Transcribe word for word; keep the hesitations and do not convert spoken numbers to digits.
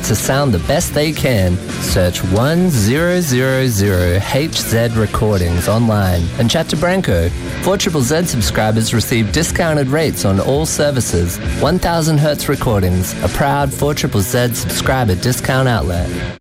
to sound the best they can, search one thousand H Z Recordings online and chat to Branko. four Z Z Z subscribers receive discounted rates on all services. one thousand Hertz Recordings, a proud four Z Z Z subscriber discount outlet.